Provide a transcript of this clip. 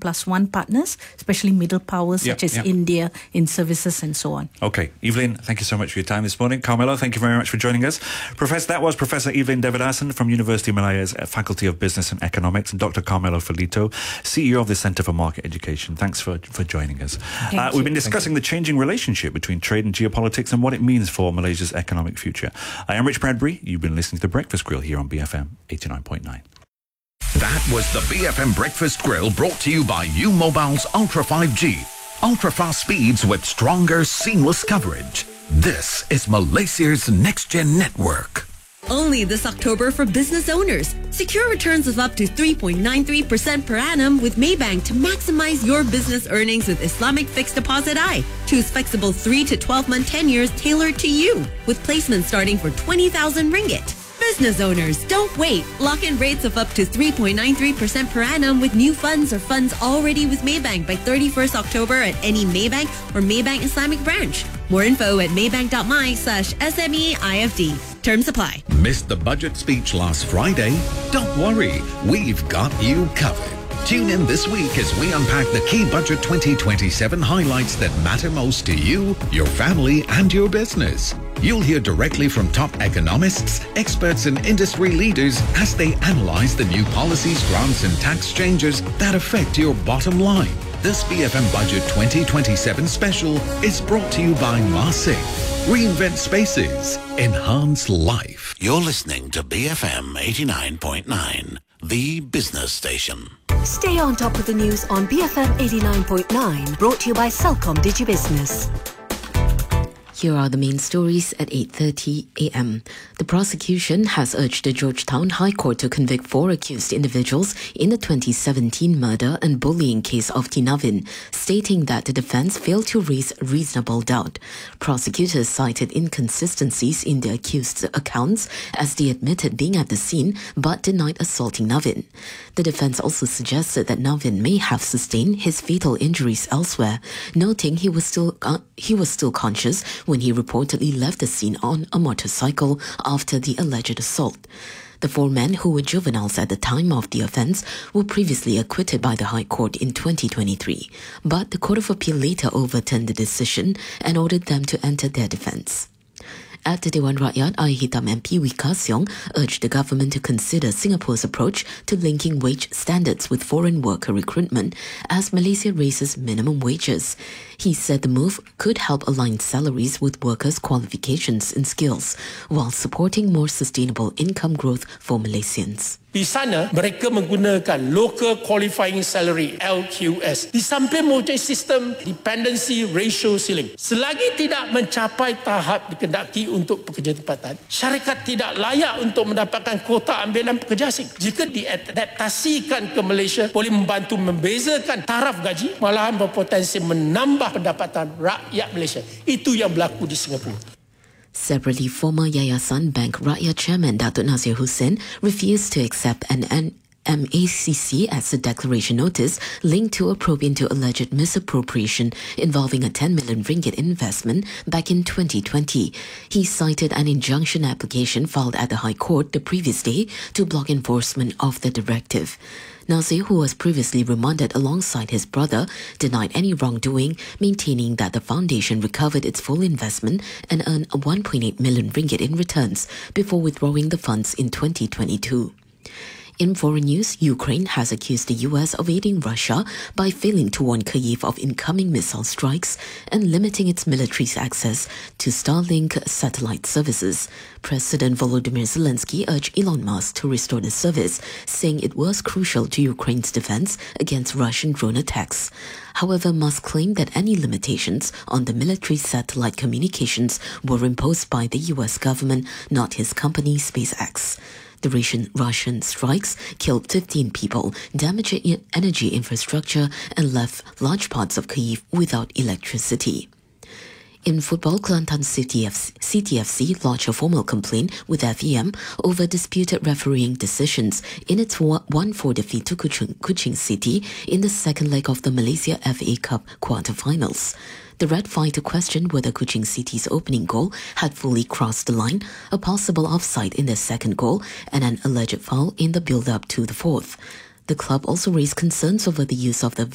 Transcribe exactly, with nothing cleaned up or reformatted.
plus one partners, especially middle powers such yep, as yep. India in services and so on. Okay, Evelyn, thank you so much for your time this morning. Carmelo, thank you very much for joining us. Professor, that was Professor Evelyn Devadasan from University of Malaya's Faculty of Business and Economics, and Doctor Carmelo Filito, C E O of the Centre for Market Education. Thanks for, for joining us. Uh, we've been discussing the changing relationship between trade and geopolitics and what it means for Malaysia's economic future. I am Rich Bradbury. You've been listening to The Breakfast Grill here on B F M eighty-nine point nine. That was the B F M Breakfast Grill, brought to you by U Mobile's Ultra five G. Ultra-fast speeds with stronger, seamless coverage. This is Malaysia's next-gen network. Only this October for business owners. Secure returns of up to three point nine three percent per annum with Maybank to maximize your business earnings with Islamic Fixed Deposit I. Choose flexible three to twelve month tenures tailored to you, with placements starting for twenty thousand ringgit. Business owners, don't wait. Lock in rates of up to three point nine three percent per annum with new funds or funds already with Maybank by thirty-first October at any Maybank or Maybank Islamic branch. More info at maybank.my slash SMEIFD. Terms apply. Missed the budget speech last Friday? Don't worry, we've got you covered. Tune in this week as we unpack the key Budget twenty twenty-seven highlights that matter most to you, your family, and your business. You'll hear directly from top economists, experts, and industry leaders as they analyze the new policies, grants, and tax changes that affect your bottom line. This B F M Budget twenty twenty-seven special is brought to you by Masing. Reinvent spaces, enhance life. You're listening to B F M eighty-nine point nine, the business station. Stay on top of the news on B F M eighty-nine point nine, brought to you by Celcom DigiBusiness. Here are the main stories at eight thirty a m. The prosecution has urged the Georgetown High Court to convict four accused individuals in the twenty seventeen murder and bullying case of Tinavin, stating that the defense failed to raise reasonable doubt. Prosecutors cited inconsistencies in the accused's accounts as they admitted being at the scene but denied assaulting Navin. The defense also suggested that Navin may have sustained his fatal injuries elsewhere, noting he was still uh, he was still conscious when he reportedly left the scene on a motorcycle after the alleged assault. The four men, who were juveniles at the time of the offence, were previously acquitted by the High Court in twenty twenty-three, but the Court of Appeal later overturned the decision and ordered them to enter their defence. At the Dewan Rakyat, Air Hitam M P Wee Ka Siong urged the government to consider Singapore's approach to linking wage standards with foreign worker recruitment as Malaysia raises minimum wages. He said the move could help align salaries with workers' qualifications and skills, while supporting more sustainable income growth for Malaysians. Di sana, mereka menggunakan Local Qualifying Salary L Q S. Di samping mempunyai sistem Dependency Ratio Ceiling. Selagi tidak mencapai tahap dikendaki untuk pekerja tempatan, syarikat tidak layak untuk mendapatkan kuota ambilan pekerja asing. Jika diadaptasikan ke Malaysia, boleh membantu membezakan taraf gaji, malahan berpotensi menambah pendapatan rakyat Malaysia. Itu yang berlaku di Singapura. Separately, former Yayasan Bank Rakyat Chairman Datuk Nazir Hussain refused to accept an M A C C as a declaration notice linked to a probe into alleged misappropriation involving a ten million ringgit investment back in twenty twenty. He cited an injunction application filed at the High Court the previous day to block enforcement of the directive. Nazir, who was previously remanded alongside his brother, denied any wrongdoing, maintaining that the foundation recovered its full investment and earned one point eight million ringgit in returns before withdrawing the funds in twenty twenty-two. In foreign news, Ukraine has accused the U S of aiding Russia by failing to warn Kyiv of incoming missile strikes and limiting its military's access to Starlink satellite services. President Volodymyr Zelensky urged Elon Musk to restore the service, saying it was crucial to Ukraine's defense against Russian drone attacks. However, Musk claimed that any limitations on the military's satellite communications were imposed by the U S government, not his company SpaceX. The Russian, Russian strikes killed fifteen people, damaged energy infrastructure, and left large parts of Kyiv without electricity. In football, Kelantan City C T F C lodged a formal complaint with F E M over disputed refereeing decisions in its one four defeat to Kuching, Kuching City in the second leg of the Malaysia F A Cup quarter-finals. The Red Fighter questioned whether Kuching City's opening goal had fully crossed the line, a possible offside in their second goal, and an alleged foul in the build-up to the fourth. The club also raised concerns over the use of the